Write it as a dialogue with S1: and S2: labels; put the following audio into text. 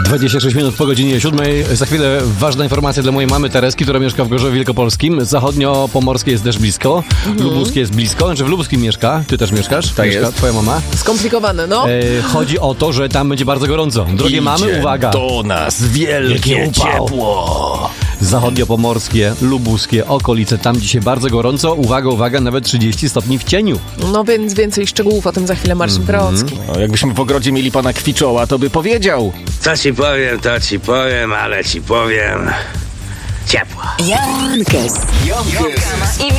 S1: 26 minut po godzinie 7. Za chwilę ważna informacja dla mojej mamy Tereski, która mieszka w Gorzowie Wielkopolskim. Zachodnio-pomorskie jest też blisko. Lubuskie jest blisko. Znaczy w Lubuskim mieszka. Ty też mieszkasz?
S2: Tak jest.
S1: Twoja mama.
S3: Skomplikowane, no.
S1: Chodzi o to, że tam będzie bardzo gorąco. Drogie mamy, uwaga.
S2: do nas wielkie ciepło.
S1: Zachodniopomorskie, lubuskie, okolice. Tam dzisiaj bardzo gorąco. Uwaga, uwaga, nawet 30 stopni w cieniu.
S3: No więc więcej szczegółów o tym za chwilę Marcin Perocki.
S2: No, jakbyśmy w ogrodzie mieli pana Kwiczoła, to by powiedział.
S4: To ci powiem, ale ci powiem. Ciepło.
S5: Jankes. I